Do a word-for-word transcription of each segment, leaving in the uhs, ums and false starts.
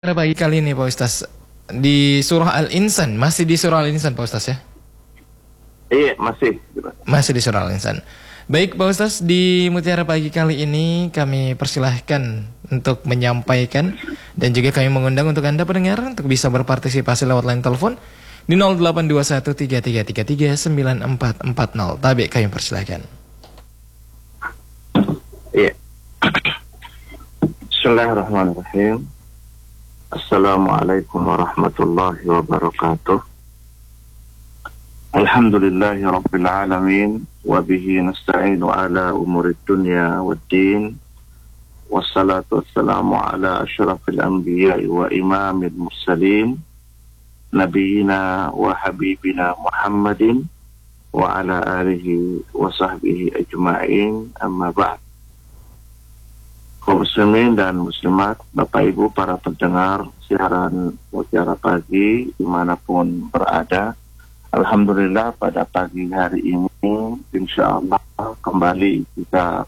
Pada pagi kali ini Pak Ustaz di surah Al-Insan, masih di surah Al-Insan Pak Ustaz ya? Iya, masih. Masih di surah Al-Insan. Baik Pak Ustaz, di Mutiara Pagi kali ini kami persilahkan untuk menyampaikan dan juga kami mengundang untuk Anda pendengar untuk bisa berpartisipasi lewat line telepon di nol delapan dua satu tiga tiga tiga tiga sembilan empat empat nol. Tabi kami persilahkan. Iya. Bismillahirrahmanirrahim. Assalamualaikum warahmatullahi wabarakatuh. Alhamdulillahi rabbil alamin wa bihi nasta'inu ala umurid dunya waddin. Wassalatu wassalamu ala asyrafil anbiya'i wa imamil mursalin nabiyina wa habibina Muhammadin wa ala alihi wa sahbihi ajma'in, amma ba'd. Kaum muslimin dan muslimat, Bapak Ibu para pendengar siaran Mutiara Pagi dimanapun berada, alhamdulillah pada pagi hari ini insya Allah kembali kita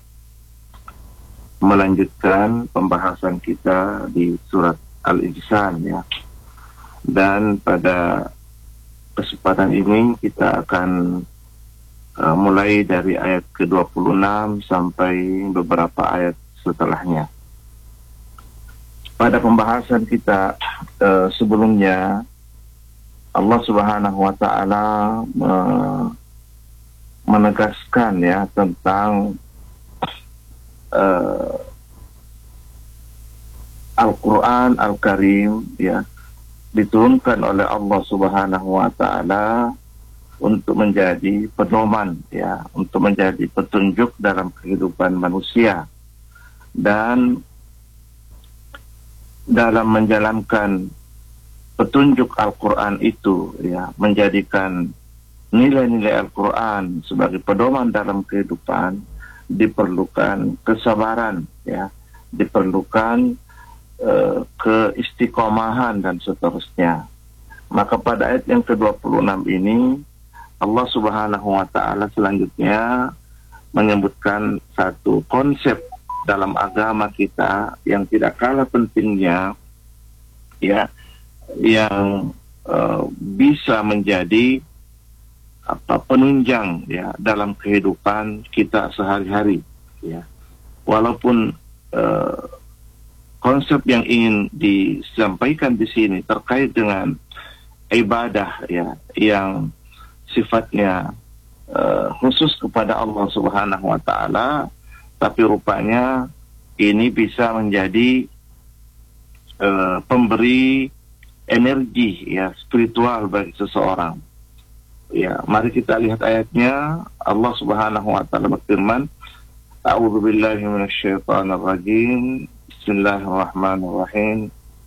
melanjutkan pembahasan kita di surat Al-Insan ya. Dan pada kesempatan ini kita akan uh, mulai dari ayat ke dua puluh enam sampai beberapa ayat setelahnya. Pada pembahasan kita uh, sebelumnya, Allah Subhanahu wa Ta'ala uh, menegaskan ya tentang uh, Al-Quran Al-Karim ya, diturunkan oleh Allah Subhanahu wa Ta'ala untuk menjadi pedoman ya, untuk menjadi petunjuk dalam kehidupan manusia. Dan dalam menjalankan petunjuk Al-Quran itu ya, menjadikan nilai-nilai Al-Quran sebagai pedoman dalam kehidupan, diperlukan kesabaran ya, diperlukan uh, keistiqomahan dan seterusnya. Maka pada ayat yang ke dua puluh enam ini Allah Subhanahu wa Ta'ala selanjutnya menyebutkan satu konsep dalam agama kita yang tidak kalah pentingnya ya, yang uh, bisa menjadi apa penunjang ya dalam kehidupan kita sehari-hari ya. Walaupun uh, konsep yang ingin disampaikan di sini terkait dengan ibadah ya, yang sifatnya uh, khusus kepada Allah Subhanahu wa Ta'ala, tapi rupanya ini bisa menjadi uh, pemberi energi ya spiritual bagi seseorang. Ya, mari kita lihat ayatnya. Allah Subhanahu wa Ta'ala berfirman, A'udzu billahi minasyaitonir rajim. Bismillahirrahmanirrahim.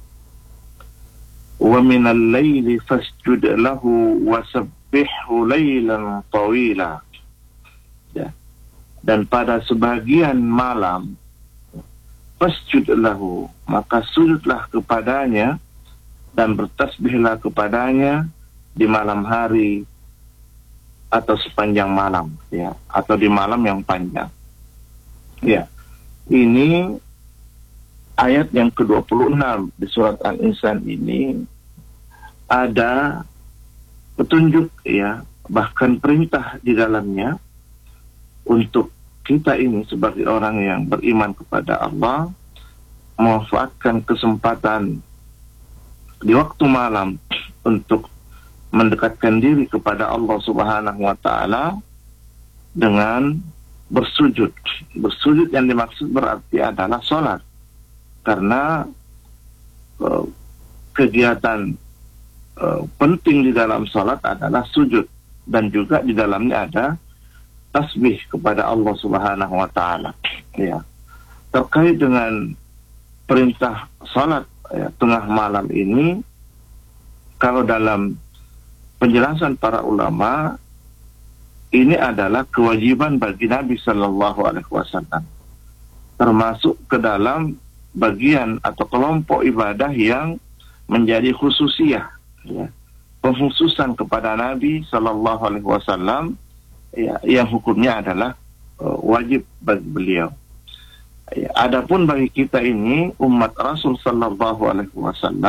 Wa minal laili fasjud lahu wasabbihhu lailan tawila. Ya. Dan pada sebagian malam fasjud lahu, maka sujudlah kepadanya dan bertasbihlah kepadanya di malam hari atau sepanjang malam ya, atau di malam yang panjang ya. Ini ayat yang ke dua puluh enam di surat Al-Insan ini ada petunjuk ya, bahkan perintah di dalamnya untuk kita ini sebagai orang yang beriman kepada Allah memanfaatkan kesempatan di waktu malam untuk mendekatkan diri kepada Allah Subhanahu wa Ta'ala dengan bersujud. Bersujud yang dimaksud berarti adalah sholat, karena uh, kegiatan uh, penting di dalam sholat adalah sujud, dan juga di dalamnya ada tasbih kepada Allah Subhanahu wa Ta'ala ya. Terkait dengan perintah salat ya, tengah malam ini, kalau dalam penjelasan para ulama, ini adalah kewajiban bagi Nabi Sallallahu Alaihi Wasallam, termasuk ke dalam bagian atau kelompok ibadah yang menjadi khususiyah ya, pengkhususan kepada Nabi Sallallahu Alaihi Wasallam ya, yang hukumnya adalah uh, wajib bagi beliau. Ya, adapun bagi kita ini umat Rasul sallallahu alaihi wasallam